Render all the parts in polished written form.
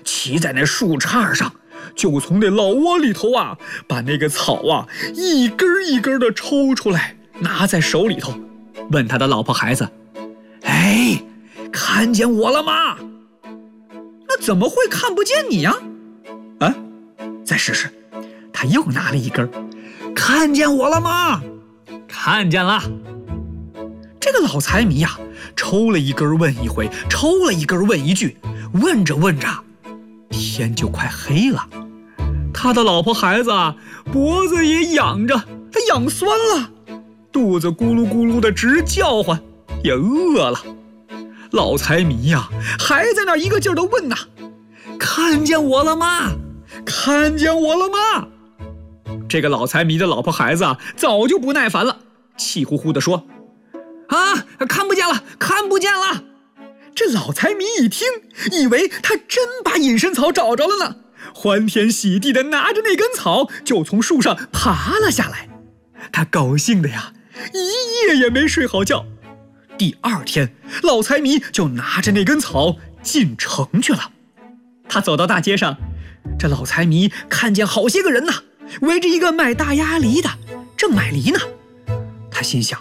骑在那树杈上，就从那老窝里头啊，把那个草啊一根一根的抽出来，拿在手里头，问他的老婆孩子：“哎，看见我了吗？”“那怎么会看不见你呀？”“啊，再试试。”他又拿了一根，“看见我了吗？”“看见了。”这个老财迷呀，抽了一根问一回，抽了一根问一句，问着问着，天就快黑了。他的老婆孩子啊，脖子也痒着，他痒酸了，肚子咕噜咕噜的直叫唤，也饿了。老财迷呀，还在那一个劲儿的问呐：“看见我了吗？看见我了吗？”这个老财迷的老婆孩子啊，早就不耐烦了，气呼呼地说：“啊，看不见了，看不见了！”这老财迷一听，以为他真把隐身草找着了呢，欢天喜地的拿着那根草就从树上爬了下来。他高兴的呀，一夜也没睡好觉。第二天，老财迷就拿着那根草进城去了。他走到大街上，这老财迷看见好些个人呐，围着一个卖大鸭梨的，正买梨呢。他心想：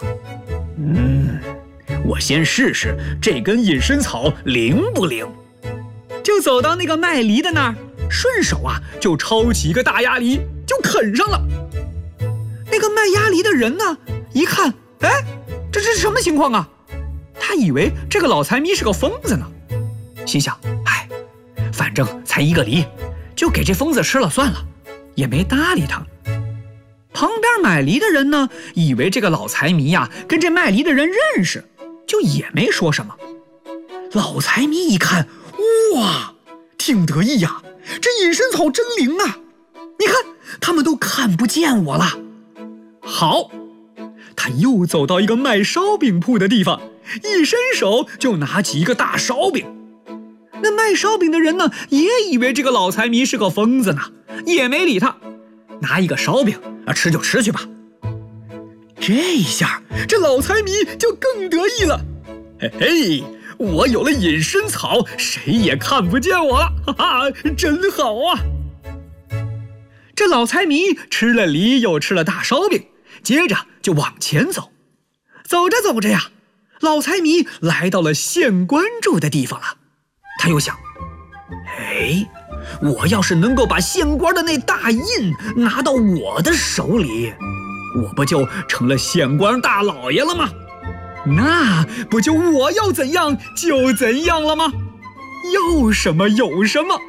我先试试这根隐身草灵不灵。就走到那个卖梨的那儿，顺手啊就抄起一个大鸭梨就啃上了。那个卖鸭梨的人呢，一看，哎，这是什么情况啊？他以为这个老财迷是个疯子呢，心想：哎，反正才一个梨，就给这疯子吃了算了，也没搭理他。旁边买梨的人呢，以为这个老财迷呀跟这卖梨的人认识，就也没说什么。老财迷一看，哇，挺得意呀，这隐身草真灵啊！你看，他们都看不见我了。好，他又走到一个卖烧饼铺的地方，一伸手就拿起一个大烧饼。那卖烧饼的人呢，也以为这个老财迷是个疯子呢，也没理他，拿一个烧饼啊，吃就吃去吧。这下这老财迷就更得意了，嘿嘿，我有了隐身草，谁也看不见我了，哈哈，真好啊！这老财迷吃了梨，又吃了大烧饼，接着就往前走。走着走着呀，老财迷来到了县官住的地方了。他又想，哎，我要是能够把县官的那大印拿到我的手里，我不就成了县官大老爷了吗？那不就我要怎样就怎样了吗？要什么有什么。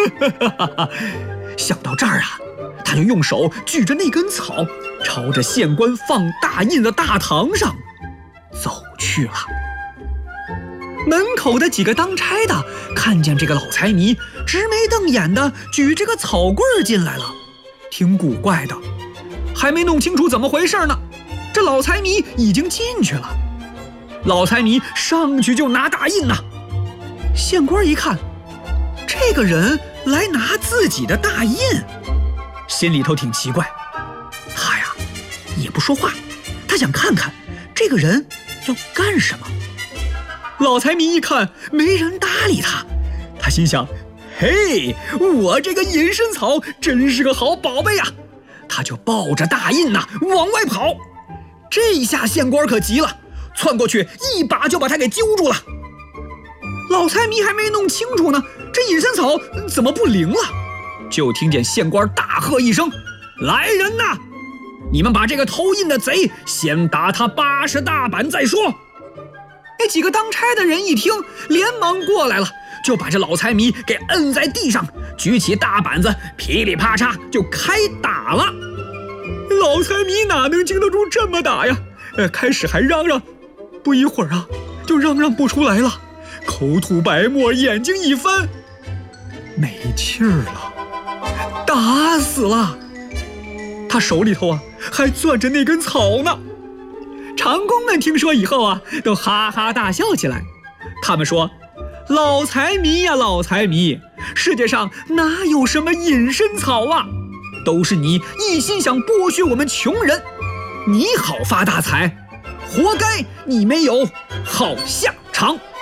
想到这儿啊，他就用手举着那根草，朝着县官放大印的大堂上走去了。门口的几个当差的看见这个老财迷直眉瞪眼的举这个草棍进来了，挺古怪的，还没弄清楚怎么回事呢，这老财迷已经进去了。老财迷上去就拿大印呐，县官一看，这个人来拿自己的大印，心里头挺奇怪，他呀也不说话，他想看看这个人要干什么。老财迷一看没人搭理他，他心想，嘿，我这个隐身草真是个好宝贝啊！他就抱着大印呐往外跑。这下县官可急了，窜过去一把就把他给揪住了。老财迷还没弄清楚呢，这隐身草怎么不灵了？就听见县官大喝一声：“来人呐！你们把这个偷印的贼先打他80大板再说。”那几个当差的人一听，连忙过来了，就把这老财迷给摁在地上，举起大板子，噼里啪嚓就开打了。老财迷哪能经得住这么打呀？开始还嚷嚷，不一会儿啊，就嚷嚷不出来了，口吐白沫，眼睛一翻，没气儿了，打死了。他手里头啊还攥着那根草呢。长工们听说以后啊，都哈哈大笑起来。他们说：“老财迷呀，老财迷，世界上哪有什么隐身草啊？都是你一心想剥削我们穷人，你好发大财，活该你没有好下场。”